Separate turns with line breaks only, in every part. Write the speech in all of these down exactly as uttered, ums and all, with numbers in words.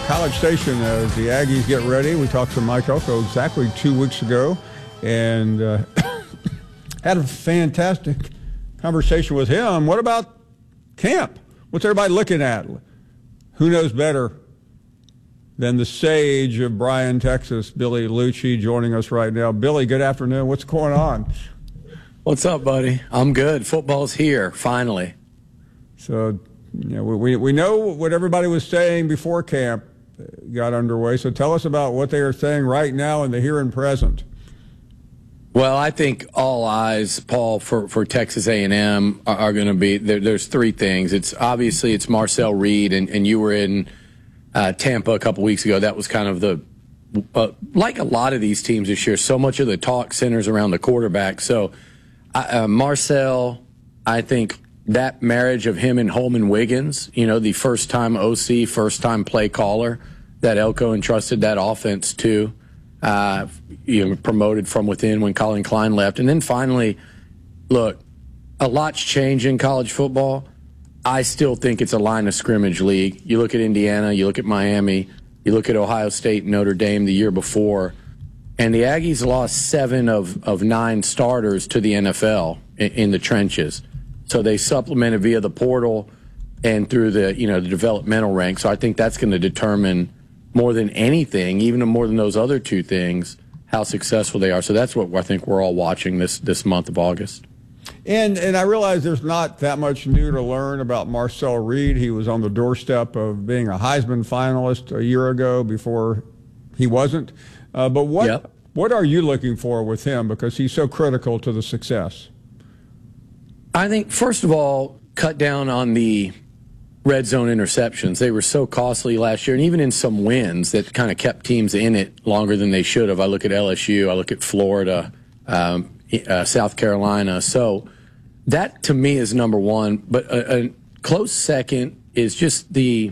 College Station as the Aggies get ready. We talked to Mike Elko exactly two weeks ago and uh, had a fantastic conversation with him. What about camp? What's everybody looking at? Who knows better than the sage of Bryan, Texas, Billy Liucci, joining us right now. Billy, good afternoon. What's going on?
What's up, buddy? I'm good. Football's here, finally.
So, you know, we, we know what everybody was saying before camp got underway. So tell us about what they are saying right now in the here and present.
Well, I think all eyes, Paul, for, for Texas A and M are, are going to be there, there's three things. It's obviously it's Marcel Reed, and, and you were in uh, Tampa a couple weeks ago. That was kind of the uh, like a lot of these teams this year. So much of the talk centers around the quarterback. So uh, Marcel, I think that marriage of him and Holman Wiggins, you know, the first time O C, first time play caller that Elko entrusted that offense to. Uh, you know, promoted from within when Colin Klein left. And then finally, look, a lot's changed in college football. I still think it's a line of scrimmage league. You look at Indiana, you look at Miami, you look at Ohio State and Notre Dame the year before, and the Aggies lost seven of, of nine starters to the N F L in, in the trenches. So they supplemented via the portal and through the, you know, the developmental ranks. So I think that's going to determine more than anything, even more than those other two things, how successful they are. So that's what I think we're all watching this this month of August.
And and I realize there's not that much new to learn about Marcel Reed. He was on the doorstep of being a Heisman finalist a year ago before he wasn't. Uh, but what
yep.
what are you looking for with him, because he's so critical to the success?
I think, first of all, cut down on the red zone interceptions. They were so costly last year, and even in some wins that kind of kept teams in it longer than they should have. I look at L S U, I look at Florida, um, uh, South Carolina. So that, to me, is number one. But a, a close second is just the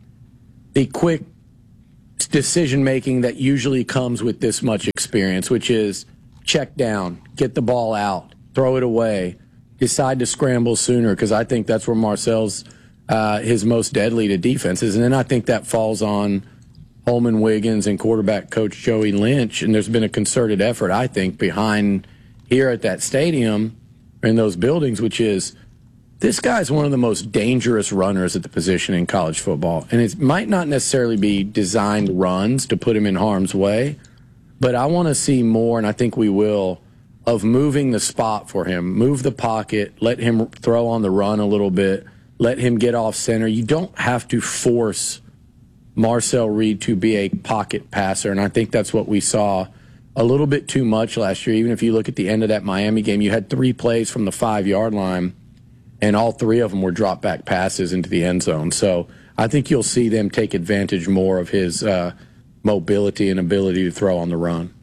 the quick decision-making that usually comes with this much experience, which is check down, get the ball out, throw it away, decide to scramble sooner, because I think that's where Marcel's Uh, his most deadly to defenses. And then I think that falls on Holman Wiggins and quarterback coach Joey Lynch. And there's been a concerted effort, I think, behind here at that stadium in those buildings, which is this guy's one of the most dangerous runners at the position in college football. And it might not necessarily be designed runs to put him in harm's way, but I want to see more, and I think we will, of moving the spot for him. Move the pocket, let him throw on the run a little bit, let him get off center. You don't have to force Marcel Reed to be a pocket passer, and I think that's what we saw a little bit too much last year. Even if you look at the end of that Miami game, you had three plays from the five-yard line, and all three of them were drop-back passes into the end zone. So I think you'll see them take advantage more of his uh, mobility and ability to throw on the run.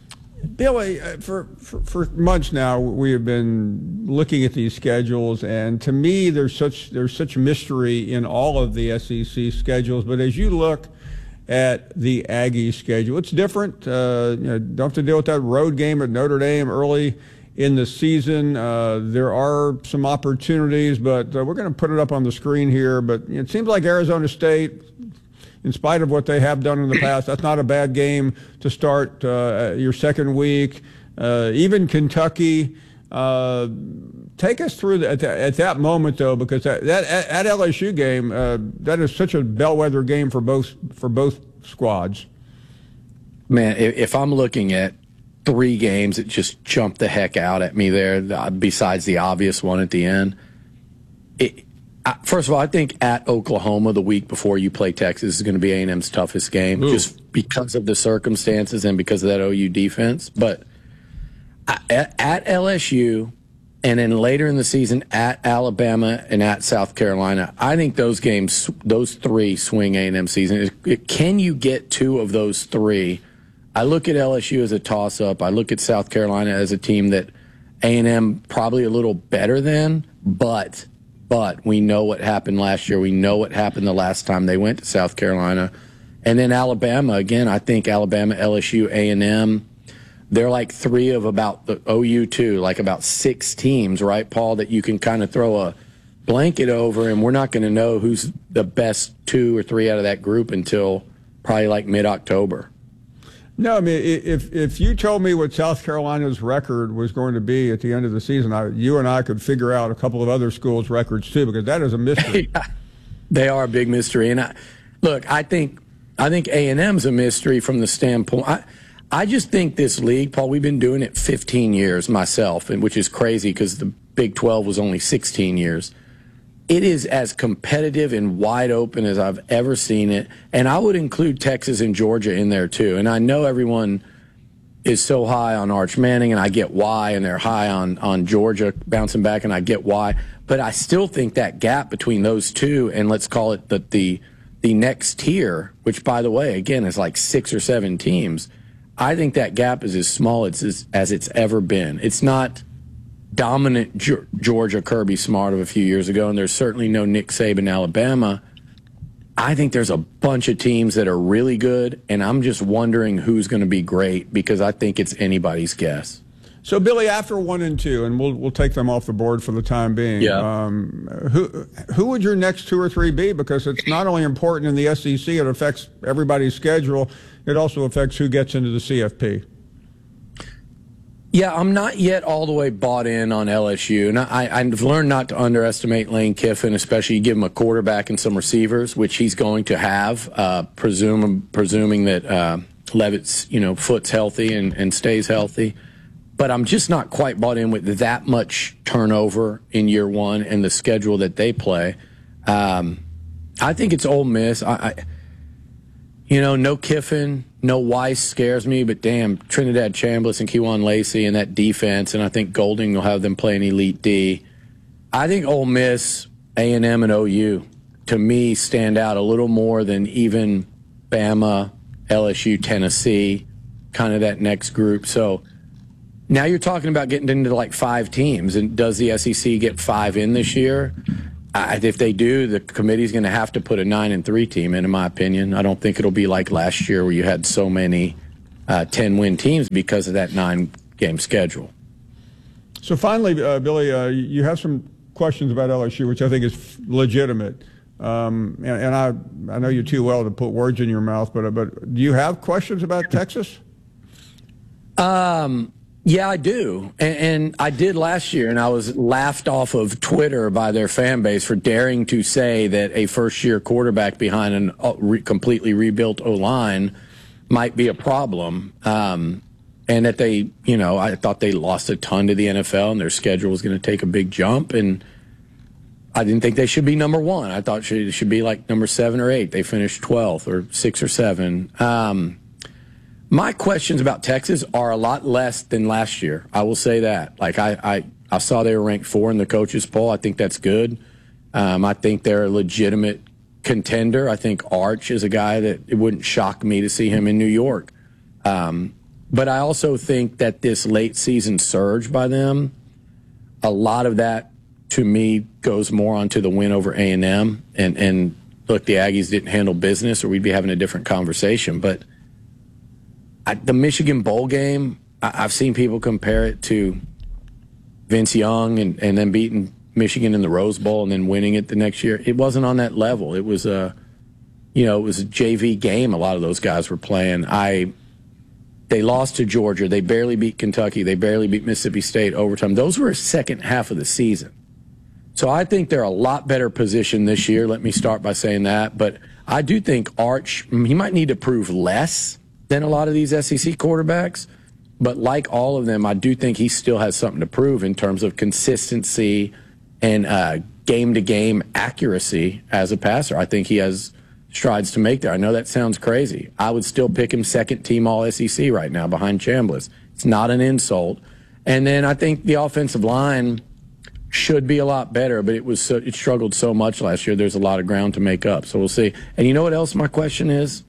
Billy, for, for for months now, we have been looking at these schedules, and to me, there's such there's such mystery in all of the S E C schedules. But as you look at the Aggie schedule, it's different. Uh, you know, don't have to deal with that road game at Notre Dame early in the season. Uh, there are some opportunities, but uh, we're going to put it up on the screen here. But it seems like Arizona State, in spite of what they have done in the past, that's not a bad game to start uh, your second week. Uh, even Kentucky. Uh, take us through the, at, the, at that moment, though, because that, that at L S U game, uh, that is such a bellwether game for both for both squads.
Man, if I'm looking at three games that just jump the heck out at me there, besides the obvious one at the end, it, first of all, I think at Oklahoma the week before you play Texas is going to be A and M's toughest game, Ooh. just because of the circumstances and because of that O U defense. But at, at L S U and then later in the season at Alabama and at South Carolina, I think those games, those three swing A and M season. It, it, can you get two of those three? I look at L S U as a toss-up. I look at South Carolina as a team that A and M probably a little better than, but – But we know what happened last year. We know what happened the last time they went to South Carolina. And then Alabama, again, I think Alabama, L S U, A and M, they're like three of about the O U too, like about six teams, right, Paul, that you can kind of throw a blanket over, and we're not going to know who's the best two or three out of that group until probably like mid-October.
No, I mean, if if you told me what South Carolina's record was going to be at the end of the season, I, you and I could figure out a couple of other schools' records too, because that is a mystery.
They are a big mystery. And I, look, I think I think A and M's a mystery from the standpoint. I, I just think this league, Paul, we've been doing it fifteen years myself, and which is crazy because the Big twelve was only sixteen years. It is as competitive and wide open as I've ever seen it. And I would include Texas and Georgia in there too. And I know everyone is so high on Arch Manning, and I get why, and they're high on, on Georgia bouncing back, and I get why. But I still think that gap between those two and let's call it the the, the next tier, which, by the way, again, is like six or seven teams, I think that gap is as small as, as it's ever been. It's not dominant Georgia, Kirby Smart of a few years ago, and there's certainly no Nick Saban, Alabama. I think there's a bunch of teams that are really good, and I'm just wondering who's going to be great because I think it's anybody's guess.
So, Billy, after one and two, and we'll we'll take them off the board for the time being.
Yeah.
Um, who who would your next two or three be? Because it's not only important in the S E C; it affects everybody's schedule. It also affects who gets into the C F P.
Yeah, I'm not yet all the way bought in on L S U, and I, I've learned not to underestimate Lane Kiffin, especially you give him a quarterback and some receivers, which he's going to have, uh, presume, presuming that uh, Levitt's, you know, foot's healthy and, and stays healthy. But I'm just not quite bought in with that much turnover in year one and the schedule that they play. Um, I think it's Ole Miss. I, I, you know, no Kiffin. No Weiss scares me, but damn, Trinidad Chambliss and Kejuan Lacey and that defense, and I think Golding will have them play an elite D. I think Ole Miss, A and M, and O U, to me, stand out a little more than even Bama, L S U, Tennessee, kind of that next group. So now you're talking about getting into like five teams, and does the S E C get five in this year? I, if they do, the committee's going to have to put a nine and three team in, in my opinion. I don't think it'll be like last year where you had so many uh, ten win teams because of that nine game schedule.
So finally, uh, Billy, uh, you have some questions about L S U, which I think is legitimate. Um, and, and I I know you too well to put words in your mouth, but but do you have questions about Texas?
Um. Yeah, I do. And, and I did last year, and I was laughed off of Twitter by their fan base for daring to say that a first-year quarterback behind a re- completely rebuilt O-line might be a problem. Um, and that they, you know, I thought they lost a ton to the N F L, and their schedule was going to take a big jump. And I didn't think they should be number one. I thought it should be like number seven or eight. They finished twelfth or six or seven. Um My questions about Texas are a lot less than last year. I will say that. Like I, I, I saw they were ranked four in the coaches poll. I think that's good. Um, I think they're a legitimate contender. I think Arch is a guy that it wouldn't shock me to see him in New York. Um, but I also think that this late season surge by them, a lot of that to me goes more onto the win over A and M. And, and look, the Aggies didn't handle business or we'd be having a different conversation. But I, the Michigan Bowl game, I, I've seen people compare it to Vince Young and, and then beating Michigan in the Rose Bowl and then winning it the next year. It wasn't on that level. It was a, you know, it was a J V game. A lot of those guys were playing. I, they lost to Georgia. They barely beat Kentucky. They barely beat Mississippi State overtime. Those were a second half of the season. So I think they're a lot better positioned this year. Let me start by saying that. But I do think Arch, he might need to prove less than a lot of these S E C quarterbacks. But like all of them, I do think he still has something to prove in terms of consistency and uh, game-to-game accuracy as a passer. I think he has strides to make there. I know that sounds crazy. I would still pick him second team all S E C right now behind Chambliss. It's not an insult. And then I think the offensive line should be a lot better, but it was so, it struggled so much last year. There's a lot of ground to make up. So we'll see. And you know what else my question is?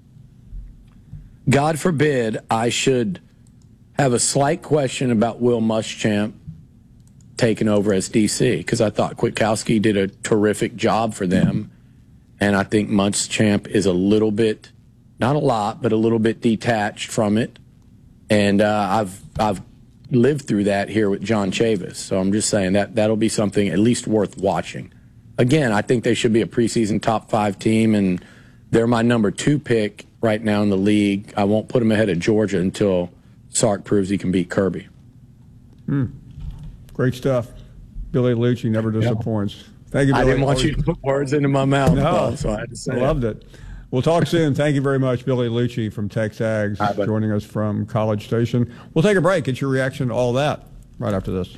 God forbid I should have a slight question about Will Muschamp taking over as D C, because I thought Kwiatkowski did a terrific job for them, and I think Muschamp is a little bit, not a lot, but a little bit detached from it. And uh, I've I've lived through that here with John Chavis, so I'm just saying that that'll be something at least worth watching. Again, I think they should be a preseason top five team, and they're my number two pick right now in the league. I won't put him ahead of Georgia until Sark proves he can beat Kirby.
Hmm. Great stuff. Billy Liucci never disappoints. Yeah. Thank you, Billy.
I didn't want you to put words into my mouth,
no,
Paul, so I had to say
I loved it. We'll talk soon. Thank you very much, Billy Liucci from TexAgs,
Hi,
joining us from College Station. We'll take a break. Get your reaction to all that right after this.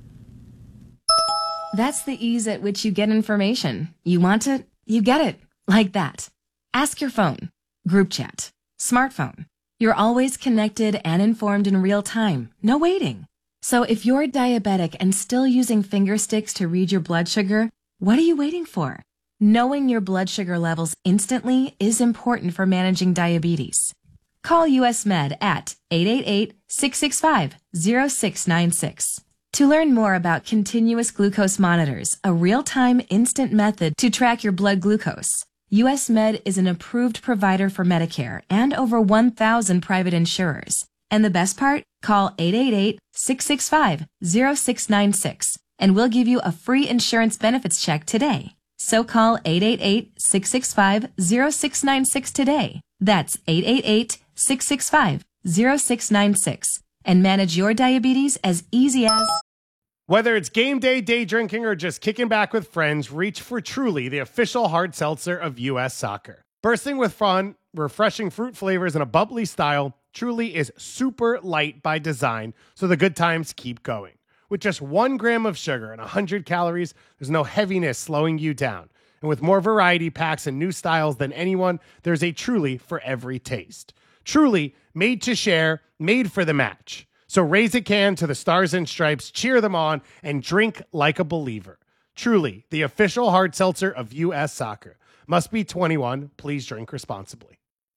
That's the ease at which you get information. You want it, you get it. Like that. Ask your phone. Group chat. Smartphone. You're always connected and informed in real time. No waiting. So if you're diabetic and still using finger sticks to read your blood sugar, what are you waiting for? Knowing your blood sugar levels instantly is important for managing diabetes. Call U S Med at eight eight eight, six six five, zero six nine six. To learn more about continuous glucose monitors, a real-time instant method to track your blood glucose, U S Med is an approved provider for Medicare and over one thousand private insurers. And the best part? Call eight eight eight, six six five, zero six nine six and we'll give you a free insurance benefits check today. So call eight eight eight, six six five, zero six nine six today. That's eight eight eight, six six five, zero six nine six and manage your diabetes as easy as...
Whether it's game day, day drinking, or just kicking back with friends, reach for Truly, the official hard seltzer of U S Soccer. Bursting with fun, refreshing fruit flavors, and a bubbly style, Truly is super light by design, so the good times keep going. With just one gram of sugar and one hundred calories, there's no heaviness slowing you down. And with more variety packs and new styles than anyone, there's a Truly for every taste. Truly, made to share, made for the match. So raise a can to the Stars and Stripes, cheer them on, and drink like a believer. Truly, the official hard seltzer of U S Soccer. Must be twenty-one. Please drink responsibly.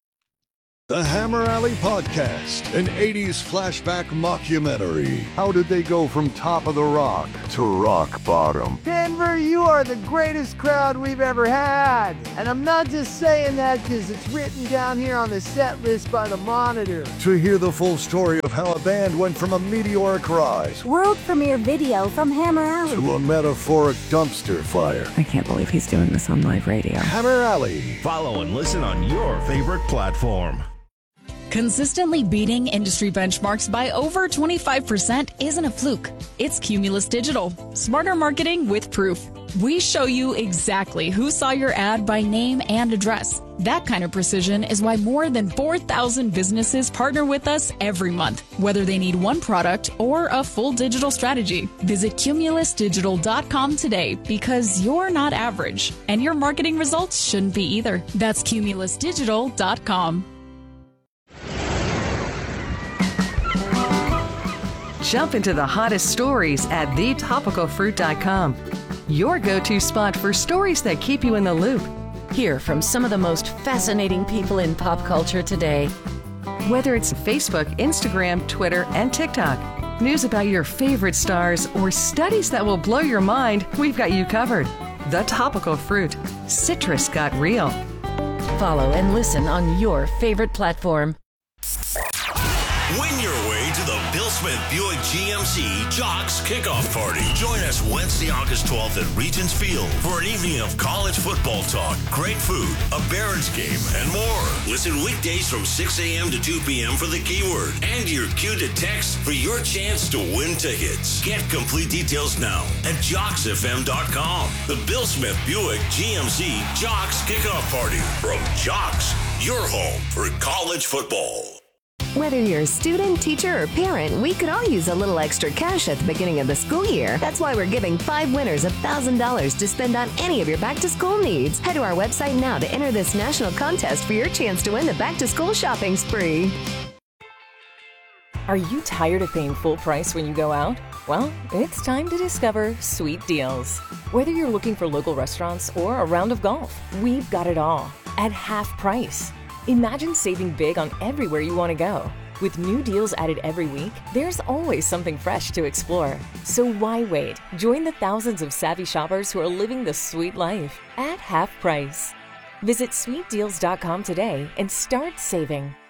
The Hammer Alley Podcast, an eighties flashback mockumentary. How did they go from top of the rock to rock bottom?
Denver, you are the greatest crowd we've ever had. And I'm not just saying that because it's written down here on the set list by the Monitor.
To hear the full story of how a band went from a meteoric rise,
world premiere video from Hammer Alley,
to a metaphoric dumpster fire.
I can't believe he's doing this on live radio.
Hammer Alley.
Follow and listen on your favorite platform.
Consistently beating industry benchmarks by over twenty-five percent isn't a fluke. It's Cumulus Digital. Smarter marketing with proof. We show you exactly who saw your ad by name and address. That kind of precision is why more than four thousand businesses partner with us every month, whether they need one product or a full digital strategy. Visit cumulus digital dot com today because you're not average, and your marketing results shouldn't be either. That's cumulus digital dot com.
Jump into the hottest stories at the topical fruit dot com. Your go-to spot for stories that keep you in the loop.
Hear from some of the most fascinating people in pop culture today.
Whether it's Facebook, Instagram, Twitter, and TikTok, news about your favorite stars, or studies that will blow your mind, we've got you covered. The Topical Fruit. Citrus got real.
Follow and listen on your favorite platform.
Win your way to the Bill Smith Buick G M C Jocks Kickoff Party. Join us Wednesday, August twelfth at Regents Field for an evening of college football talk, great food, a Barons game, and more. Listen weekdays from six a.m. to two p.m. for the keyword and your cue to text for your chance to win tickets. Get complete details now at jocks f m dot com. The Bill Smith Buick G M C Jocks Kickoff Party from Jocks, your home for college football.
Whether you're a student, teacher, or parent, we could all use a little extra cash at the beginning of the school year. That's why we're giving five winners one thousand dollars to spend on any of your back-to-school needs. Head to our website now to enter this national contest for your chance to win the back-to-school shopping spree.
Are you tired of paying full price when you go out? Well, it's time to discover Sweet Deals. Whether you're looking for local restaurants or a round of golf, we've got it all at half price. Imagine saving big on everywhere you want to go. With new deals added every week, there's always something fresh to explore. So why wait? Join the thousands of savvy shoppers who are living the sweet life at half price. Visit sweet deals dot com today and start saving.